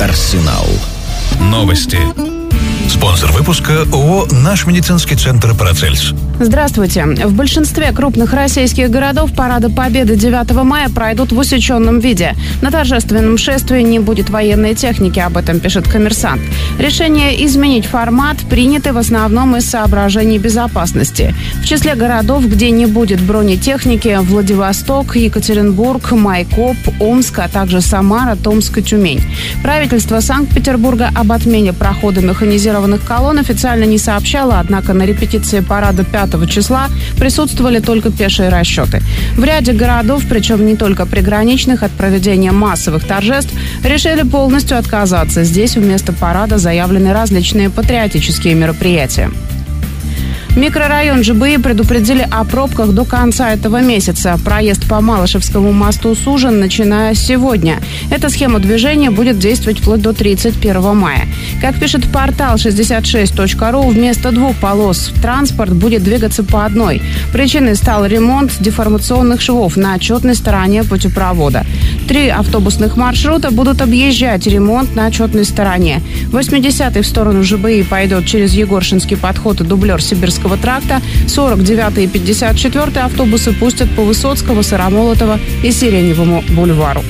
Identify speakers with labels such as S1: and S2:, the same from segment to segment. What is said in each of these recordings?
S1: Арсенал. Новости. Спонсор выпуска ООО «Наш медицинский центр Парацельс».
S2: Здравствуйте. В большинстве крупных российских городов парады Победы 9 мая пройдут в усеченном виде. На торжественном шествии не будет военной техники, об этом пишет «Коммерсант». Решение изменить формат принято в основном из соображений безопасности. В числе городов, где не будет бронетехники, Владивосток, Екатеринбург, Майкоп, Омск, а также Самара, Томск и Тюмень. Правительство Санкт-Петербурга об отмене прохода механизированных колонн официально не сообщало, однако на репетиции парада 5 числа присутствовали только пешие расчеты. В ряде городов, причем не только приграничных, от проведения массовых торжеств решили полностью отказаться. Здесь вместо парада заявлены различные патриотические мероприятия. Микрорайон ЖБИ предупредили о пробках до конца этого месяца. Проезд по Малышевскому мосту сужен, начиная с сегодня. Эта схема движения будет действовать вплоть до 31 мая. Как пишет портал 66.ru, вместо двух полос транспорт будет двигаться по одной. Причиной стал ремонт деформационных швов на отчетной стороне путепровода. 3 автобусных маршрута будут объезжать ремонт на отчетной стороне. 80-й в сторону ЖБИ пойдет через Егоршинский подход и дублер Сибирского тракта. 49-й и 54-й автобусы пустят по Высоцкого, Сыромолотова и Сиреневому бульвару.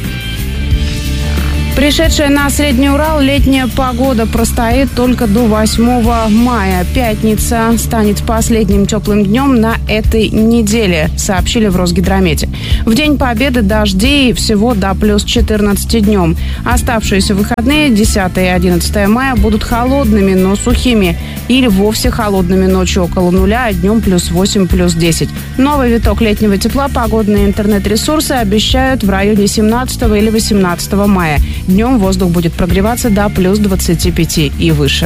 S2: Пришедшая на Средний Урал летняя погода простоит только до 8 мая. Пятница станет последним теплым днем на этой неделе, сообщили в Росгидромете. В День Победы дождей всего до плюс 14 днем. Оставшиеся выходные, 10 и 11 мая, будут холодными, но сухими. Или вовсе холодными ночью около нуля, а днем плюс 8, плюс 10. Новый виток летнего тепла погодные интернет-ресурсы обещают в районе 17 или 18 мая. Днем воздух будет прогреваться до плюс 25 и выше.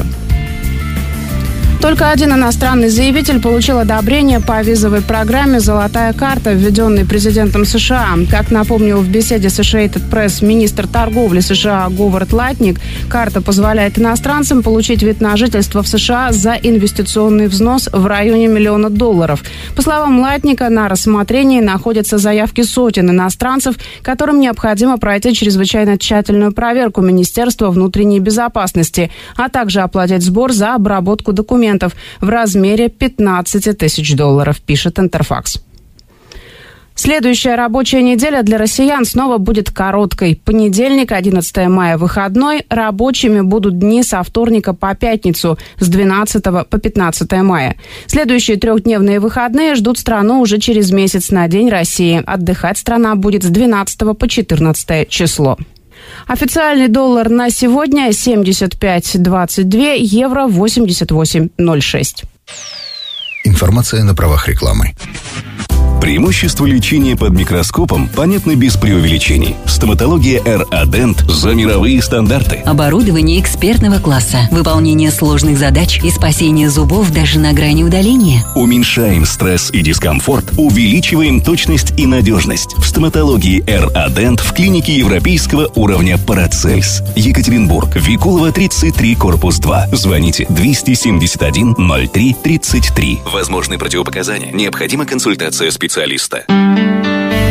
S2: Только один иностранный заявитель получил одобрение по визовой программе «Золотая карта», введенной президентом США. Как напомнил в беседе с Associated Press министр торговли США Говард Латник, карта позволяет иностранцам получить вид на жительство в США за инвестиционный взнос в районе $1 миллиона. По словам Латника, на рассмотрении находятся заявки сотен иностранцев, которым необходимо пройти чрезвычайно тщательную проверку Министерства внутренней безопасности, а также оплатить сбор за обработку документов в размере $15 тысяч, пишет Интерфакс. Следующая рабочая неделя для россиян снова будет короткой. Понедельник, 11 мая, выходной. Рабочими будут дни со вторника по пятницу с 12 по 15 мая. Следующие трехдневные выходные ждут страну уже через месяц на День России. Отдыхать страна будет с 12 по 14 число. Официальный доллар на сегодня 75.22, евро 88.06.
S3: Информация на правах рекламы.
S4: Преимущества лечения под микроскопом понятны без преувеличений. Стоматология R-Adent за мировые стандарты.
S5: Оборудование экспертного класса, выполнение сложных задач и спасение зубов даже на грани удаления.
S4: Уменьшаем стресс и дискомфорт, увеличиваем точность и надежность. В стоматологии R-Adent в клинике европейского уровня Парацельс. Екатеринбург, Викулова, 33, корпус 2. Звоните 271 03 33. Возможны противопоказания. Необходима консультация специалиста.